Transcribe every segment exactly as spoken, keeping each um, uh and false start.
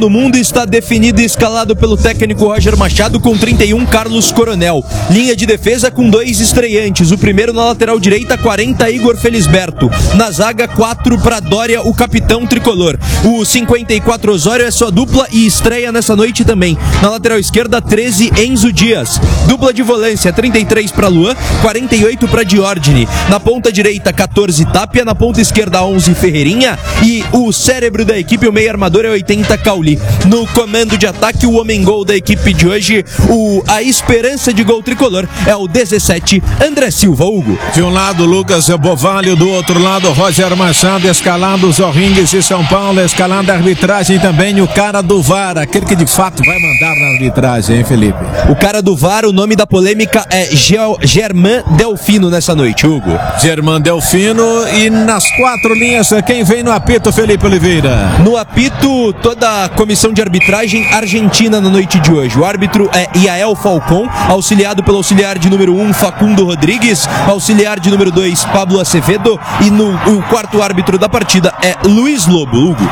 do mundo está definido e escalado pelo técnico Roger Machado com trinta e um, Carlos Coronel. Linha de defesa com dois estreantes. O primeiro na lateral direita, quarenta, Igor Felisberto. Na zaga, quatro para Dória, o capitão tricolor. O cinquenta e quatro, Osório, é sua dupla e estreia nessa noite também. Na lateral esquerda, treze, Enzo Dias. Dupla de volância, trinta e três para Luan, quarenta e oito para Diordini. Na ponta direita, catorze, Tapia. Na ponta esquerda, onze, Ferreirinha. E o cérebro da equipe, o meio armador, é oitenta, Cauli. No comando de ataque, o homem gol da equipe de hoje, o, a esperança de gol tricolor, é o dezessete, André Silva. Hugo. De um lado, Lucas Bovalho, do outro lado, Roger Machado, escalando os Orringues de São Paulo, escalando a arbitragem também, o cara do V A R, aquele que de fato vai mandar na arbitragem, hein, Felipe? O cara do V A R, o nome da polêmica é Germán Delfino nessa noite, Hugo. Germán Delfino. E nas quatro linhas, quem vem no apito, Felipe Oliveira? No apito, toda a comissão de arbitragem argentina na noite de hoje. O árbitro é Iael Falcón, auxiliado pelo auxiliar de número um, Facundo Rodrigues, auxiliar de número dois, Pablo Acevedo, e no o quarto árbitro da partida é Luiz Lobo. Hugo.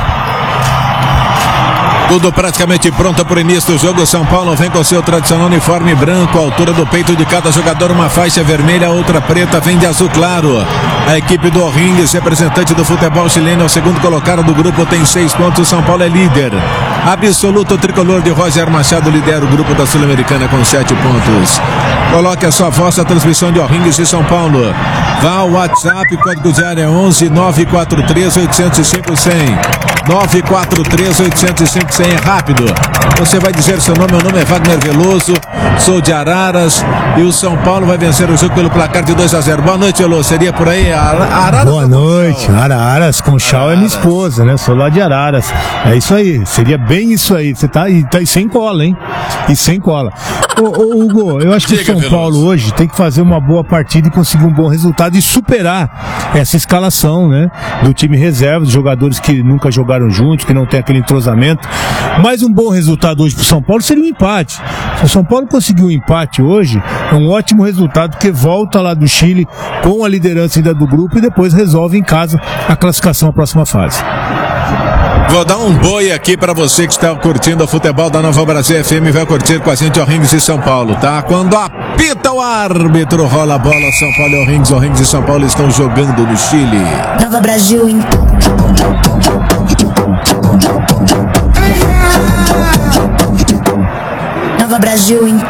Tudo praticamente pronto para o início do jogo. São Paulo vem com seu tradicional uniforme branco, a altura do peito de cada jogador, uma faixa vermelha, outra preta, vem de azul claro. A equipe do Orringues, representante do futebol chileno, é o segundo colocado do grupo, tem seis pontos. São Paulo é líder absoluto. O tricolor de Roger Machado lidera o grupo da Sul-Americana com sete pontos. Coloque a sua voz na transmissão de Orringues e São Paulo. Vá ao WhatsApp, código de área onze nove quatro três oito zero cinco zero zero. nove quatro três oito zero cinco zero. É rápido. Você vai dizer seu nome. Meu nome é Wagner Veloso, sou de Araras e o São Paulo vai vencer o jogo pelo placar de dois a zero. Boa noite, Veloso. Seria por aí? Araras. Boa noite. Araras. Conchal é minha esposa, né? Sou lá de Araras. É isso aí. Seria bem isso aí. Você tá aí, tá aí sem cola, hein? E sem cola. Ô, ô Hugo, eu acho que Diga, o São Veloso. Paulo hoje tem que fazer uma boa partida e conseguir um bom resultado e superar essa escalação, né? Do time reserva, dos jogadores que nunca jogaram juntos, que não tem aquele entrosamento. Mas um bom resultado hoje pro São Paulo seria um empate. Se o São Paulo conseguir um empate hoje, é um ótimo resultado, porque volta lá do Chile com a liderança ainda do grupo e depois resolve em casa a classificação à próxima fase. Vou dar um boi aqui para você que está curtindo o futebol da Nova Brasil F M, vai curtir com a gente Orringues e São Paulo, tá? Quando apita o árbitro, rola a bola, São Paulo e Orringues, Orringues e São Paulo estão jogando no Chile. Nova Brasil em... Nova Brasil em...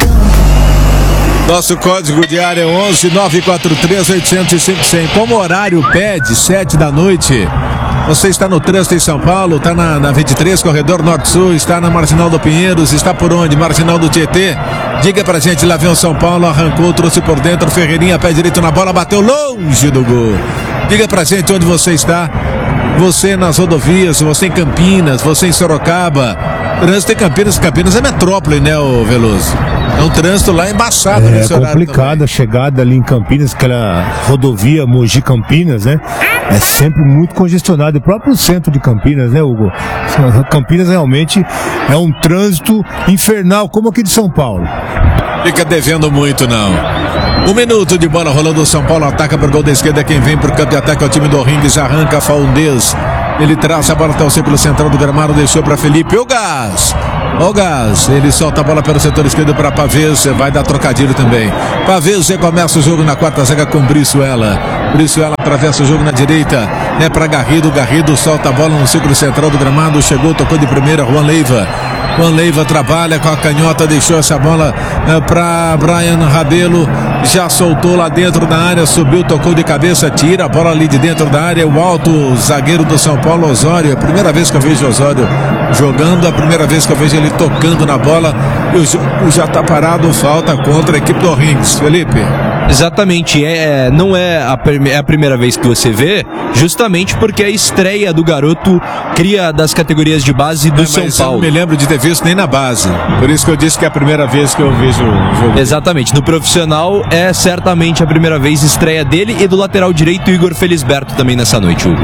Nosso código de área é onze nove quatro três oito zero cinco zero. Como o horário pede, sete da noite, você está no trânsito em São Paulo, está na, na vinte e três, corredor norte-sul, está na Marginal do Pinheiros, está por onde? Marginal do Tietê. Diga pra gente, lá vem o São Paulo, arrancou, trouxe por dentro, Ferreirinha, pé direito na bola, bateu longe do gol. Diga pra gente onde você está. Você nas rodovias, você em Campinas, você em Sorocaba. Trânsito em Campinas, Campinas é metrópole, né, ô Veloso? É um trânsito lá embaçado. É complicado a chegada ali em Campinas, aquela rodovia Mogi-Campinas, né? É sempre muito congestionado. O próprio centro de Campinas, né, Hugo? Campinas realmente é um trânsito infernal, como aqui de São Paulo. Fica devendo muito, não. Um minuto de bola rolando, o São Paulo ataca por gol da esquerda, quem vem pro campo de ataque é o time do Orringues, arranca Faundez. Ele traz a bola até o círculo central do gramado, deixou para Felipe, o Gás. O Gás, ele solta a bola pelo setor esquerdo para Pavês, vai dar trocadilho também. Pavês recomeça o jogo na quarta zaga com Brizuela. Brizuela atravessa o jogo na direita, é para Garrido, Garrido solta a bola no círculo central do gramado, chegou, tocou de primeira, Juan Leiva. Juan Leiva trabalha com a canhota, deixou essa bola é, para Brian Rabelo, já soltou lá dentro da área, subiu, tocou de cabeça, tira a bola ali de dentro da área, o alto zagueiro do São Paulo, Osório. É a primeira vez que eu vejo o Osório jogando, a primeira vez que eu vejo ele tocando na bola, e o jogo já está parado, falta contra a equipe do Orringues. Felipe. Exatamente, é, não é a, é a primeira vez que você vê, justamente porque a estreia do garoto cria das categorias de base do é, São Paulo. Eu não me lembro de ter visto nem na base, por isso que eu disse que é a primeira vez que eu vejo o jogo. Exatamente, no profissional é certamente a primeira vez estreia dele e do lateral direito Igor Felisberto também nessa noite, Hugo.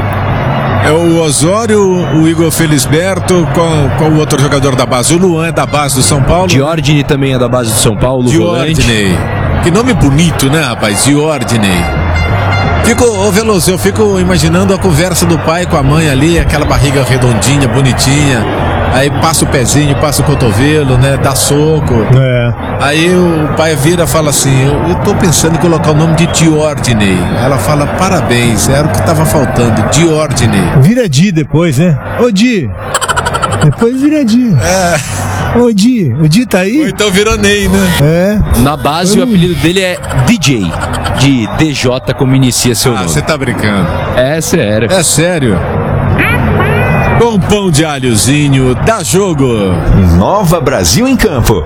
É o Osório, o Igor Felisberto, com, com o outro jogador da base, o Luan é da base do São Paulo. Diordini também é da base do São Paulo. Diordini. Que nome bonito, né, rapaz? Diordini. Fico, ô Veloso, eu fico imaginando a conversa do pai com a mãe ali, aquela barriga redondinha, bonitinha. Aí passa o pezinho, passa o cotovelo, né? Dá soco. É. Aí o pai vira e fala assim: eu, eu tô pensando em colocar o nome de Diordney. Ela fala: parabéns, era o que tava faltando, Diordney. Vira Di depois, né? Ô Di. Depois vira Di. É. Ô Di, o Di tá aí? Ou então virou Ney, né? É. Na base, o apelido dele é D J. De D J, como inicia seu Ah, nome. você tá brincando. É sério. É sério. Com pão de alhozinho, dá jogo. Nova Brasil em campo.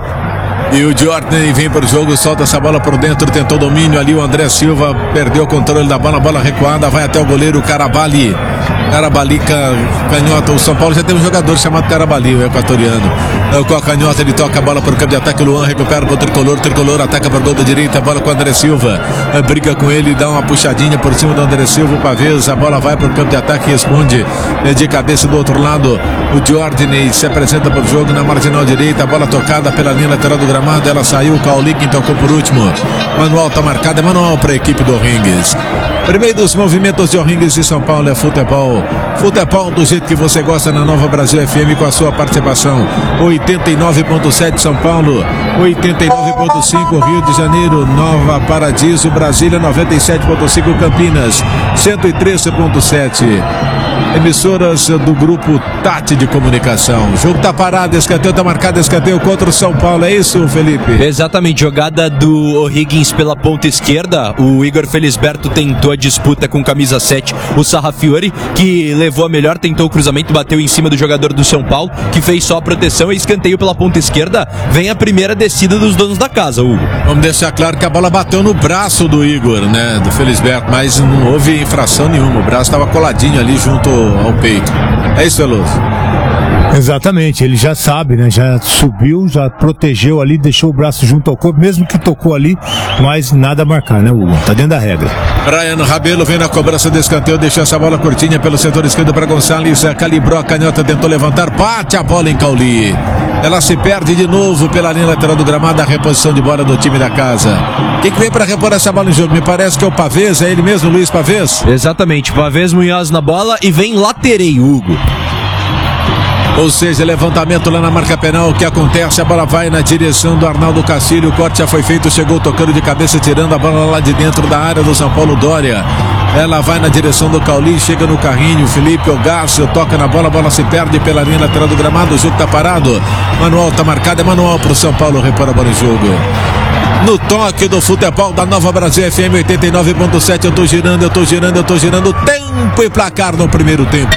E o Diordney vem para o jogo, solta essa bola por dentro, tentou domínio ali, o André Silva perdeu o controle da bola, bola recuada, vai até o goleiro Carabali. Carabali, canhota, o São Paulo já tem um jogador chamado Carabali, o equatoriano. Com a canhota ele toca a bola para o campo de ataque, o Luan recupera para o Tricolor, Tricolor ataca para o gol da direita, a bola com o André Silva, briga com ele, dá uma puxadinha por cima do André Silva, para vez, a bola vai para o campo de ataque e responde de cabeça do outro lado, o Diordney se apresenta para o jogo na marginal direita, a bola tocada pela linha lateral do gramado, ela saiu, o Cauli quem tocou por último, manual tá marcado, é manual para a equipe do O'Rings. Primeiro dos movimentos de O'Rings e São Paulo é futebol. Futebol do jeito que você gosta na Nova Brasil F M com a sua participação. oitenta e nove ponto sete São Paulo, oitenta e nove ponto cinco Rio de Janeiro, Nova Paradiso, Brasília, noventa e sete ponto cinco Campinas, cento e treze ponto sete. Emissoras do grupo Tati de Comunicação. O jogo tá parado, escanteio tá marcado, escanteio contra o São Paulo, é isso, Felipe? Exatamente, jogada do O'Higgins pela ponta esquerda, o Igor Felisberto tentou a disputa com camisa sete, o Sarrafiori, que levou a melhor, tentou o cruzamento, bateu em cima do jogador do São Paulo, que fez só a proteção e escanteio pela ponta esquerda, vem a primeira descida dos donos da casa, Hugo. Vamos deixar claro que a bola bateu no braço do Igor, né, do Felisberto, mas não houve infração nenhuma, o braço estava coladinho ali junto ao peito. É isso, Veloso? Exatamente, ele já sabe, né? Já subiu, já protegeu ali, deixou o braço junto ao corpo, mesmo que tocou ali, mas nada a marcar, né, Hugo? Tá dentro da regra. Brian Rabelo vem na cobrança do escanteio, deixou essa bola curtinha pelo setor esquerdo para Gonçalves, calibrou a canhota, tentou levantar, bate a bola em Cauli. Ela se perde de novo pela linha lateral do gramado, a reposição de bola do time da casa. Quem que vem para repor essa bola em jogo? Me parece que é o Pavês, é ele mesmo, Luiz Pavês? Exatamente, Pavês Munhoz na bola e vem laterei, Hugo. Ou seja, levantamento lá na marca penal, o que acontece? A bola vai na direção do Arnaldo Castilho, o corte já foi feito, chegou tocando de cabeça, tirando a bola lá de dentro da área do São Paulo Dória. Ela vai na direção do Cauli, chega no carrinho, Felipe Ogácio toca na bola, a bola se perde pela linha lateral do gramado, o jogo tá parado, manual tá marcado, é manual pro São Paulo, repor a bola em jogo. No toque do futebol da Nova Brasil F M oitenta e nove ponto sete, eu tô girando, eu tô girando, eu tô girando, tempo e placar no primeiro tempo.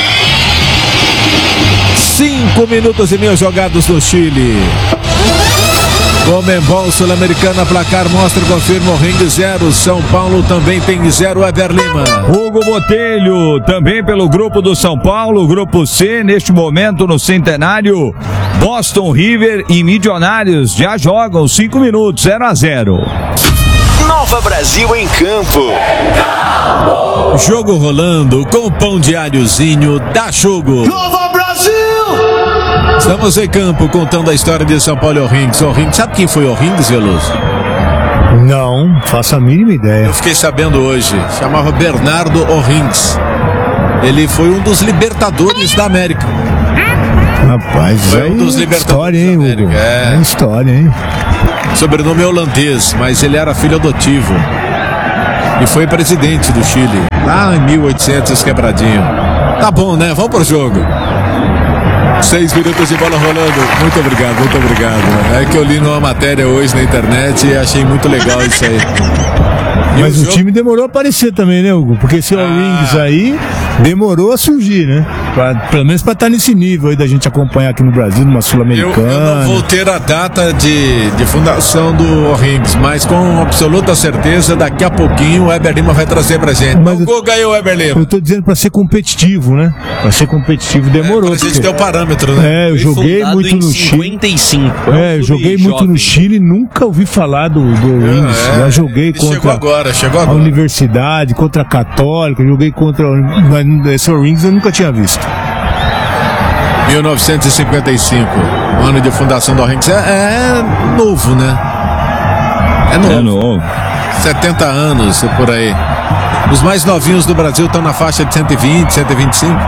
Cinco minutos e meio jogados no Chile. Comembol Sul-Americana, placar mostra e confirma o Ring zero. São Paulo também tem zero, Eber Lima. Hugo Botelho, também pelo grupo do São Paulo, grupo C, neste momento no Centenário. Boston River e Milionários já jogam cinco minutos, zero a zero. Nova Brasil em campo. Jogo rolando com pão de alhozinho, dá jogo. Nova Brasil! Estamos em campo contando a história de São Paulo e O'Rings. O'Rings, sabe quem foi O'Rings, Veloso? Não, faço a mínima ideia. Eu fiquei sabendo hoje. Chamava Bernardo O'Rings. Ele foi um dos libertadores da América. Rapaz, Foi um é dos libertadores história, hein, da Hugo? América. É. É história, hein? Sobrenome holandês, mas ele era filho adotivo. E foi presidente do Chile. Lá em mil e oitocentos, quebradinho. Tá bom, né? Vamos pro jogo. Seis minutos de bola rolando. Muito obrigado, muito obrigado. É que eu li numa matéria hoje na internet e achei muito legal isso aí. E Mas o, jogo... time demorou a aparecer também, né, Hugo? Porque esse O'Rings Ah. aí demorou a surgir, né? Pra, pelo menos pra estar nesse nível aí da gente acompanhar aqui no Brasil, numa Eu, Sul-Americana. eu não vou ter a data de, de fundação do O'Rings, mas com absoluta certeza, daqui a pouquinho o Eber Lima vai trazer pra gente. Mas o eu- gol ganhou o Eber Lima. Eu tô dizendo pra ser competitivo, né? Pra ser competitivo demorou. Pra gente porque- ter o parâmetro, né? É, eu Foi joguei fundado muito em no Chile. cinquenta e cinco. É, eu joguei muito no Chile, nunca ouvi falar do, do O'Rings. É, Já joguei ele chegou contra agora, chegou a agora. Universidade, contra a Católica, joguei contra. Mas esse O'Rings eu nunca tinha visto. mil novecentos e cinquenta e cinco, ano de fundação do O'Rings. É, é novo, né? É novo. É novo. setenta anos, por aí. Os mais novinhos do Brasil estão na faixa de cento e vinte, cento e vinte e cinco.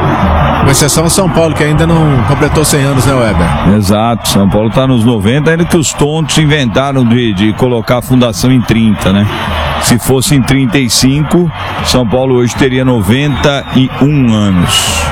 Com exceção São Paulo, que ainda não completou cem anos, né, Weber? Exato, São Paulo está nos noventa, ainda que os tontos inventaram de, de colocar a fundação em trinta, né? Se fosse em trinta e cinco, São Paulo hoje teria noventa e um anos.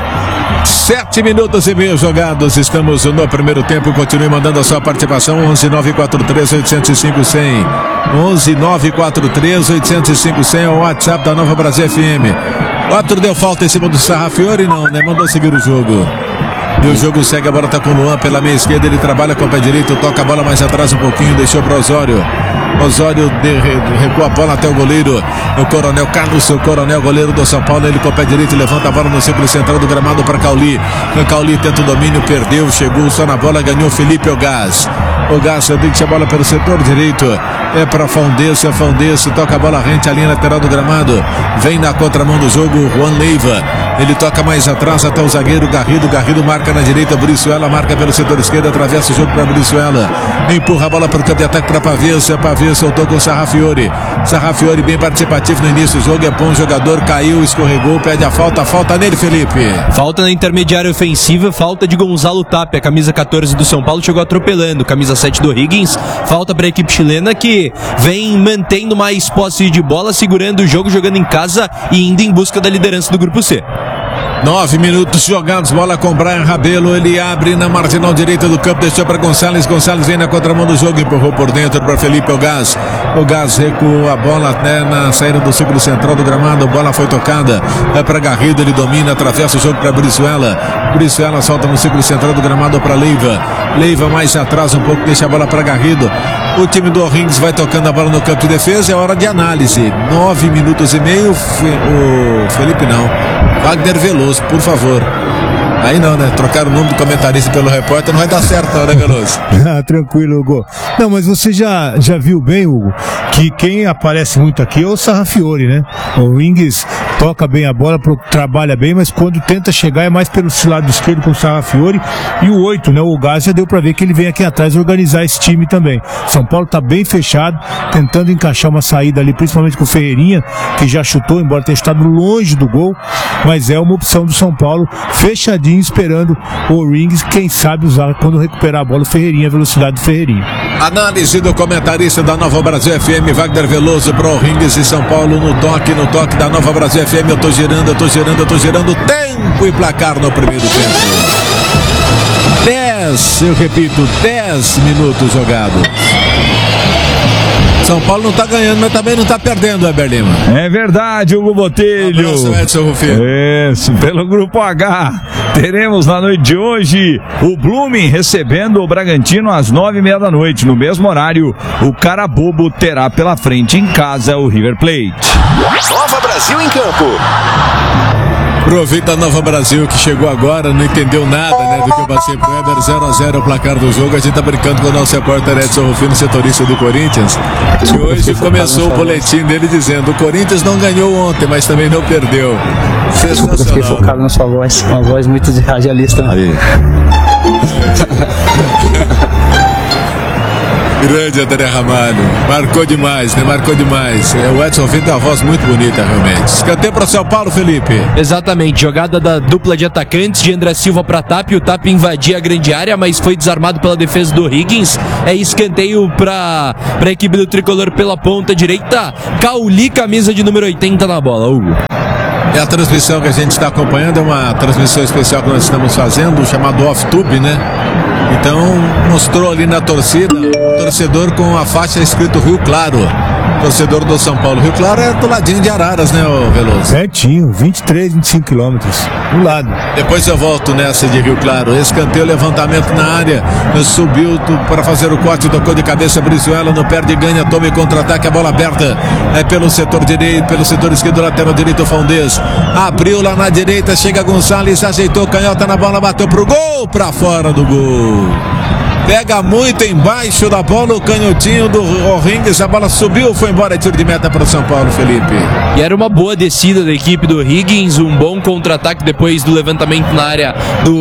Sete minutos e meio jogados, estamos no primeiro tempo. Continue mandando a sua participação. Onze nove quatro três oito zero cinco cem. Onze nove quatro três oito zero cinco cem é o WhatsApp da Nova Brasil F M. O árbitro deu falta em cima do Sarrafiori, não, né? Mandou seguir o jogo. E o jogo segue, a bola tá com o Luan pela meia esquerda, ele trabalha com o pé direito, toca a bola mais atrás um pouquinho, deixou para Osório. Osório de, recua a bola até o goleiro, o Coronel Carlos, o Coronel, goleiro do São Paulo, ele com o pé direito levanta a bola no círculo central do gramado para Cauli. O Cauli tenta o domínio, perdeu, chegou só na bola, ganhou Felipe Ogás. Ogás deixa a bola pelo setor direito, é para Fondesse, a Fondesse toca a bola rente à linha lateral do gramado, vem na contramão do jogo Juan Leiva, ele toca mais atrás até o zagueiro Garrido, Garrido marca na direita, Brizuela marca pelo setor esquerdo, atravessa o jogo para Brizuela, empurra a bola para o campo de ataque para Pavês, Pavês soltou com o Sarrafiori, Sarrafiori bem participativo no início do jogo, é bom jogador, caiu, escorregou, pede a falta, falta nele, Felipe. Falta na intermediária ofensiva, falta de Gonzalo Tapia, a camisa catorze do São Paulo chegou atropelando, camisa sete do Higgins, falta para a equipe chilena que vem mantendo mais posse de bola, segurando o jogo, jogando em casa e indo em busca da liderança do grupo C. Nove minutos jogados, bola com Brian Rabelo, ele abre na marginal direita do campo, deixou para Gonçalves, Gonçalves vem na contramão do jogo, empurrou por dentro para Felipe Ogás, Ogás recua a bola até na saída do círculo central do gramado, a bola foi tocada, é para Garrido, ele domina, atravessa o jogo para Brizuela, Brizuela solta no círculo central do gramado para Leiva, Leiva mais atrás um pouco, deixa a bola para Garrido, o time do O'Rings vai tocando a bola no campo de defesa, é hora de análise, nove minutos e meio, o Felipe não, Wagner Veloso, por favor. Aí não, né? Trocar o nome do comentarista pelo repórter não vai dar certo, não, né, Veloso? Ah, tranquilo, Hugo. Não, mas você já, já viu bem, Hugo, que quem aparece muito aqui é o Sarrafiori, né? O Wings toca bem a bola, trabalha bem, mas quando tenta chegar é mais pelo lado esquerdo com o Sarrafiori. E o oito, né? O Gás já deu pra ver que ele vem aqui atrás organizar esse time também. São Paulo tá bem fechado, tentando encaixar uma saída ali, principalmente com o Ferreirinha, que já chutou, embora tenha estado longe do gol, mas é uma opção do São Paulo, fechadinho, esperando o Rings, quem sabe usar quando recuperar a bola o Ferreirinha, a velocidade do Ferreirinha. Análise do comentarista da Nova Brasil F M, Wagner Veloso, para o Rings e São Paulo no toque, no toque da Nova Brasil F M. Eu tô girando, eu tô girando, eu tô girando. Tempo e placar no primeiro tempo. Dez, eu repito, dez minutos jogados. São Paulo não tá ganhando, mas também não tá perdendo, Weber Lima. É verdade, Hugo Botelho. Um abraço, Edson Rufino. Isso, pelo Grupo H. Teremos na noite de hoje o Blooming recebendo o Bragantino às nove e meia da noite. No mesmo horário, o Carabobo terá pela frente em casa o River Plate. Nova Brasil em campo. Aproveita a Nova Brasil que chegou agora, não entendeu nada, né, do que eu passei pro Weber. Zero a zero o placar do jogo. A gente tá brincando com o nosso repórter Edson Rufino, setorista do Corinthians. E hoje começou o boletim dele dizendo: o Corinthians não ganhou ontem, mas também não perdeu. Desculpa, eu fiquei focado na sua voz, uma voz muito de radialista. Aí. Grande André Ramalho, marcou demais, né? Marcou demais. É, o Edson Rufino tem uma voz muito bonita, realmente. Escanteio para São Paulo, Felipe. Exatamente, jogada da dupla de atacantes de André Silva para Tapia. O Tapia invadia a grande área, mas foi desarmado pela defesa do Higgins. É escanteio para a equipe do Tricolor pela ponta direita. Cauli, camisa de número oitenta na bola, Hugo. É a transmissão que a gente está acompanhando, é uma transmissão especial que nós estamos fazendo, chamado Off-Tube, né? Então, mostrou ali na torcida, o torcedor com a faixa escrito Rio Claro. Torcedor do São Paulo. Rio Claro é do ladinho de Araras, né, ô Veloso? Certinho, vinte e três, vinte e cinco quilômetros, do lado. Depois eu volto nessa de Rio Claro. Escanteio, levantamento na área. Subiu para fazer o corte, tocou de cabeça Brizuela, não perde, ganha, toma e contra-ataque, a bola aberta é pelo setor direito, pelo setor esquerdo, lateral direito, Fondês. Abriu lá na direita, chega Gonçalves, ajeitou, canhota na bola, bateu pro gol, pra fora do gol. Pega muito embaixo da bola o canhotinho do O'Higgins. A bola subiu, foi embora. Tiro de meta para o São Paulo, Felipe. E era uma boa descida da equipe do Higgins, um bom contra-ataque depois do levantamento na área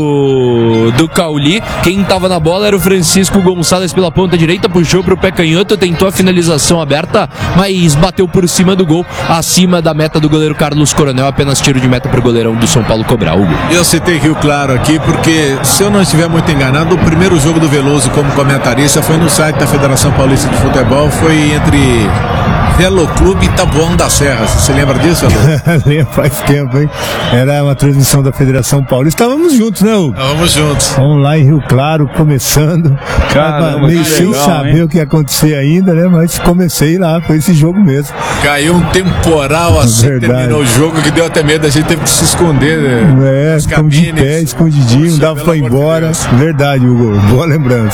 do, do Cauli. Quem estava na bola era o Francisco Gonçalves pela ponta direita, puxou para o pé canhoto, tentou a finalização aberta, mas bateu por cima do gol, acima da meta do goleiro Carlos Coronel. Apenas tiro de meta para o goleirão do São Paulo cobrar, Hugo. Eu citei Rio Claro aqui porque, se eu não estiver muito enganado, o primeiro jogo do Veloso como comentarista foi no site da Federação Paulista de Futebol, foi entre Velo Clube e Taboão da Serra. Você lembra disso, Alô? Lembro, faz tempo, hein? Era uma transmissão da Federação Paulista. Estávamos juntos, né, Hugo? Estávamos juntos. Vamos lá em Rio Claro, começando. Caramba, meio sem legal, saber hein? o que ia acontecer ainda, né? Mas comecei lá, foi esse jogo mesmo. Caiu um temporal assim, Verdade. terminou o jogo que deu até medo, a gente teve que se esconder. Né? É, ficamos de pé, escondidinho, Poxa, dava pra ir pelo amor de embora. Deus. Verdade, Hugo. Boa lembrança.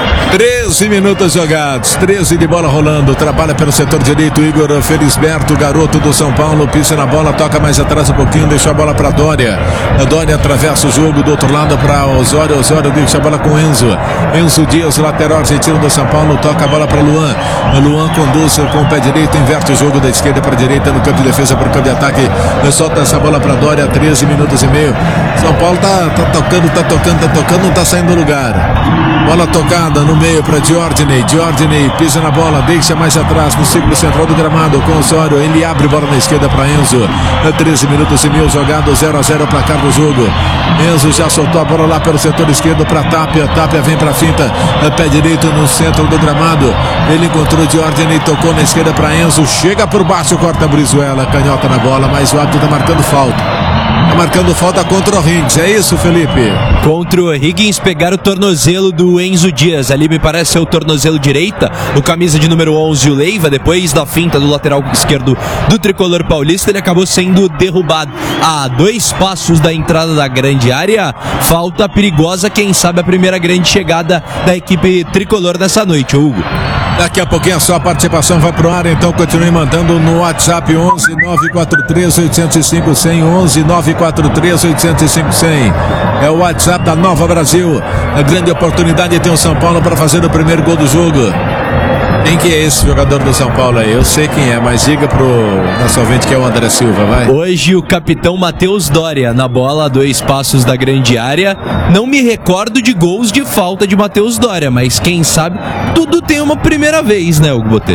treze minutos jogados, treze de bola rolando, trabalha pelo setor direito, Igor Felisberto, garoto do São Paulo, pisa na bola, toca mais atrás um pouquinho, deixa a bola para Dória, a Dória atravessa o jogo do outro lado para Osório, Osório deixa a bola com Enzo, Enzo Dias, lateral argentino do São Paulo, toca a bola para Luan, Luan conduz com o pé direito, inverte o jogo da esquerda para a direita, no campo de defesa para o campo de ataque, solta essa bola para Dória, treze minutos e meio, São Paulo tá, tá tocando, tá tocando, tá tocando, não tá saindo do lugar, bola tocada no meio para Diordiney, Diordiney pisa na bola, deixa mais atrás no círculo central do gramado com Osório, ele abre bola na esquerda para Enzo, treze minutos e meio jogado, zero a zero placar do jogo. Enzo já soltou a bola lá pelo setor esquerdo para Tapia, Tapia vem para finta, pé direito no centro do gramado, ele encontrou Diordiney, tocou na esquerda para Enzo, chega por baixo, corta a Brizuela, canhota na bola, mas o árbitro tá marcando falta. Tá marcando falta contra o Higgins, é isso, Felipe? Contra o Higgins, pegar o tornozelo do Enzo Dias. Ali me parece ser o tornozelo direita, o camisa de número onze, o Leiva. Depois da finta do lateral esquerdo do tricolor paulista, ele acabou sendo derrubado a dois passos da entrada da grande área. Falta perigosa, quem sabe a primeira grande chegada da equipe tricolor nessa noite, Hugo. Daqui a pouquinho a sua participação vai pro ar, então continue mandando no WhatsApp onze nove quatro três oito zero cinco zero zero onze nove quatro três oito zero cinco zero zero. É o WhatsApp da Nova Brasil. A grande oportunidade tem o São Paulo para fazer o primeiro gol do jogo. Quem que é esse jogador do São Paulo aí? Eu sei quem é, mas diga pro nosso ouvinte que é o André Silva, vai. Hoje o capitão Matheus Dória na bola a dois passos da grande área. Não me recordo de gols de falta de Matheus Dória, mas quem sabe tudo tem uma primeira vez, né, Hugo Botelho?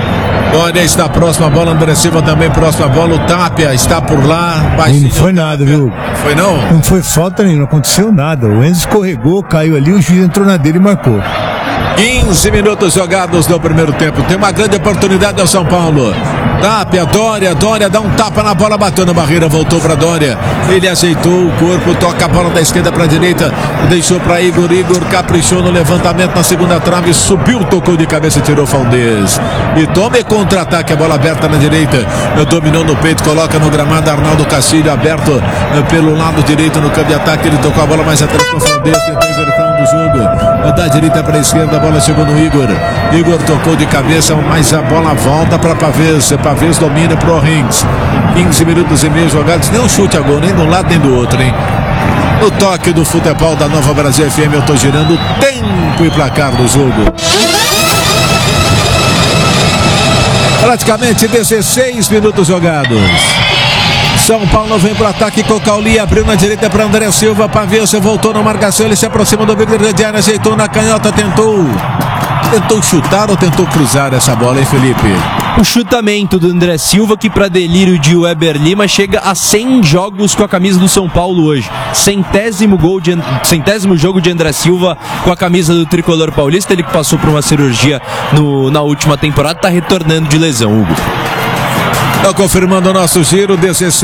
Dória está próximo à bola, André Silva também próximo à bola, o Tapia está por lá. E não foi nada, viu? Foi não? Não foi falta nenhuma, não aconteceu nada. O Enzo escorregou, caiu ali, o juiz entrou na dele e marcou. quinze minutos jogados no primeiro tempo. Tem uma grande oportunidade ao São Paulo. Tapia, Dória, Dória dá um tapa na bola, bateu na barreira, voltou para Dória. Ele ajeitou o corpo, toca a bola da esquerda para a direita, deixou para Igor. Igor caprichou no levantamento na segunda trave, subiu, tocou de cabeça, tirou o Faldez. E tome contra-ataque, a bola aberta na direita, dominou no peito, coloca no gramado Arnaldo Castilho, aberto pelo lado direito no campo de ataque. Ele tocou a bola mais atrás com o Faldez, tentou inversão do jogo, da direita para a esquerda, a bola chegou no Igor. Igor tocou de cabeça, mas a bola volta para Pavês. Pavês domina pro O'Higgins. quinze minutos e meio jogados, nem um chute a gol, nem de um lado nem do outro, hein? No toque do futebol da Nova Brasil F M, eu tô girando o tempo e placar do jogo. Praticamente dezesseis minutos jogados. São Paulo vem pro ataque com o Cauli, abriu na direita para André Silva, Pavês voltou na marcação, ele se aproxima do Bigler de área, ajeitou na canhota, tentou tentou chutar ou tentou cruzar essa bola, hein, Felipe? O chutamento do André Silva, que para delírio de Weber Lima chega a cem jogos com a camisa do São Paulo hoje. Centésimo, gol de, centésimo jogo de André Silva com a camisa do tricolor paulista. Ele que passou por uma cirurgia no, na última temporada, está retornando de lesão, Hugo. Tá confirmando o nosso giro, dezesseis